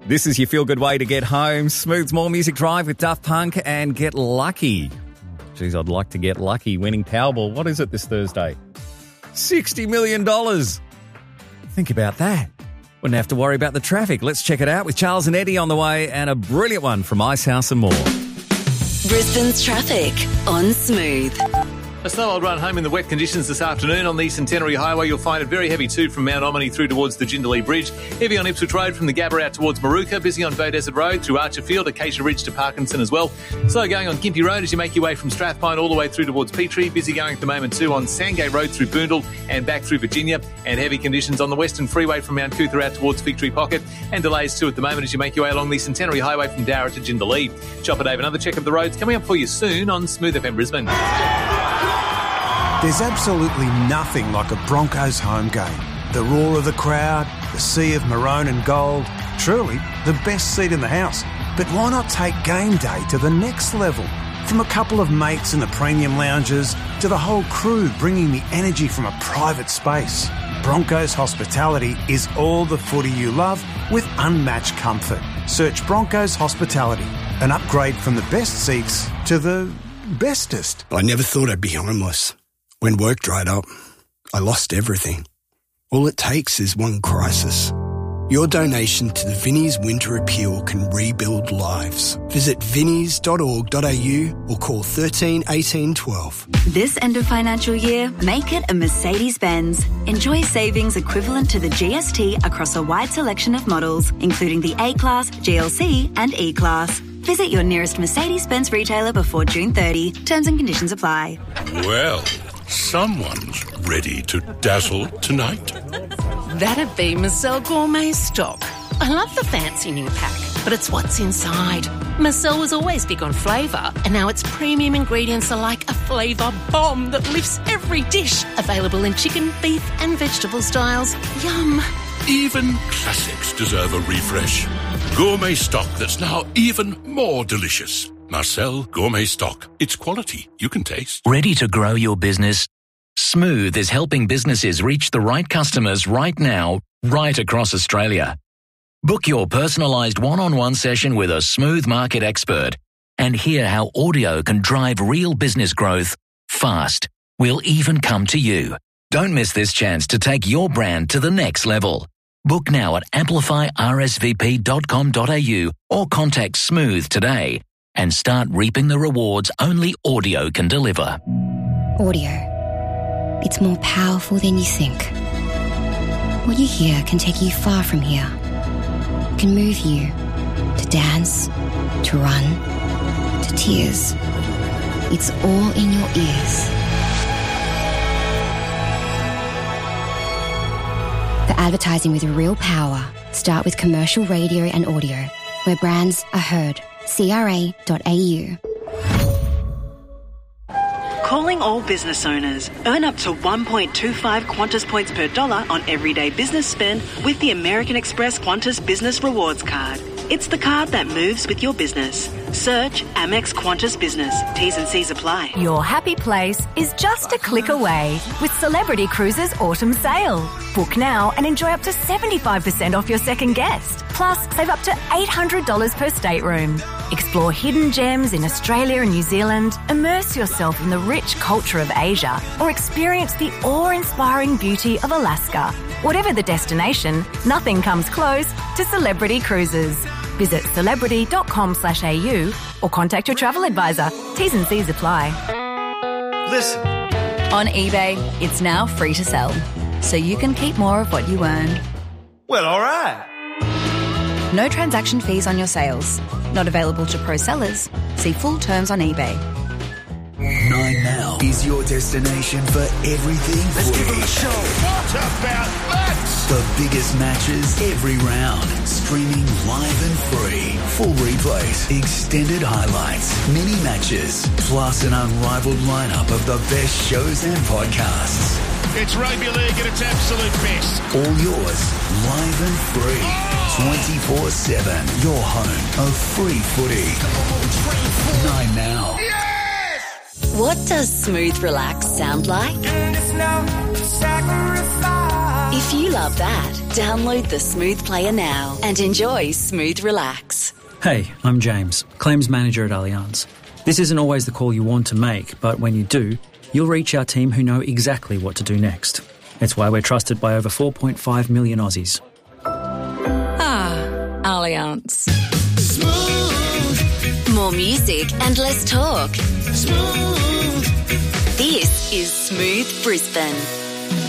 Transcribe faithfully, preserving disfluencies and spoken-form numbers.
This is your feel-good way to get home. Smooth's More Music Drive with Daft Punk and Get Lucky. Geez, I'd like to get lucky winning Powerball. What is it this Thursday? sixty million dollars. Think about that. Wouldn't have to worry about the traffic. Let's check it out with Charles and Eddie on the way and a brilliant one from Icehouse and More. Brisbane's traffic on Smooth. A slow old run home in the wet conditions this afternoon on the Centenary Highway. You'll find it very heavy too from Mount Omni through towards the Jindalee Bridge. Heavy on Ipswich Road from the Gabba out towards Maruka. Busy on Beaudesert Road through Archerfield, Acacia Ridge to Parkinson as well. Slow going on Gympie Road as you make your way from Strathpine all the way through towards Petrie. Busy going at the moment too on Sandgate Road through Boondall and back through Virginia. And heavy conditions on the Western Freeway from Mount Cootha out towards Victory Pocket. And delays too at the moment as you make your way along the Centenary Highway from Darra to Jindalee. Chopper Dave, another check of the roads coming up for you soon on Smooth F M Brisbane. There's absolutely nothing like a Broncos home game. The roar of the crowd, the sea of maroon and gold, truly the best seat in the house. But why not take game day to the next level? From a couple of mates in the premium lounges to the whole crew bringing the energy from a private space. Broncos Hospitality is all the footy you love with unmatched comfort. Search Broncos Hospitality, an upgrade from the best seats to the bestest. I never thought I'd be homeless. When work dried up, I lost everything. All it takes is one crisis. Your donation to the Vinnie's Winter Appeal can rebuild lives. Visit vinnies dot org dot a u or call thirteen eighteen twelve. This end of financial year, make it a Mercedes-Benz. Enjoy savings equivalent to the G S T across a wide selection of models, including the A-Class, G L C and E-Class. Visit your nearest Mercedes-Benz retailer before June thirtieth. Terms and conditions apply. Well, someone's ready to dazzle tonight. That'd be Marcel Gourmet Stock. I love the fancy new pack, but it's what's inside. Marcel was always big on flavour, and now its premium ingredients are like a flavour bomb that lifts every dish. Available in chicken, beef and vegetable styles. Yum. Even classics deserve a refresh. Gourmet Stock that's now even more delicious. Marcel Gourmet Stock. It's quality you can taste. Ready to grow your business? Smooth is helping businesses reach the right customers right now, right across Australia. Book your personalised one-on-one session with a Smooth market expert and hear how audio can drive real business growth fast. We'll even come to you. Don't miss this chance to take your brand to the next level. Book now at amplify r s v p dot com dot a u or contact Smooth today and start reaping the rewards only audio can deliver. Audio. It's more powerful than you think. What you hear can take you far from here. It can move you to dance, to run, to tears. It's all in your ears. For advertising with real power, start with commercial radio and audio, where brands are heard. c r a dot a u. Calling all business owners. Earn up to one point two five Qantas points per dollar on everyday business spend with the American Express Qantas Business Rewards Card. It's the card that moves with your business. Search Amex Qantas Business. T's and C's apply. Your happy place is just a click away with Celebrity Cruises Autumn Sale. Book now and enjoy up to seventy-five percent off your second guest. Plus, save up to eight hundred dollars per stateroom. Explore hidden gems in Australia and New Zealand, immerse yourself in the rich culture of Asia, or experience the awe-inspiring beauty of Alaska. Whatever the destination, nothing comes close to Celebrity Cruises. Visit celebrity dot com slash a u or contact your travel advisor. T's and C's apply. Listen. On eBay, it's now free to sell, so you can keep more of what you earn. Well, all right. No transaction fees on your sales. Not available to pro sellers. See full terms on eBay. Nine Now is your destination for everything Let's footy. give them a show. What about that? The biggest matches every round. Streaming live and free. Full replays, extended highlights, mini matches, plus an unrivaled lineup of the best shows and podcasts. It's rugby league at its absolute best. All yours, live and free. twenty-four seven. Your home of free footy. Nine Now. What does Smooth Relax sound like? If you love that, download the Smooth Player now and enjoy Smooth Relax. Hey, I'm James, Claims Manager at Allianz. This isn't always the call you want to make, but when you do, you'll reach our team who know exactly what to do next. It's why we're trusted by over four point five million Aussies. Ah, Allianz. Smooth. More music and less talk. Smooth. This is Smooth Brisbane.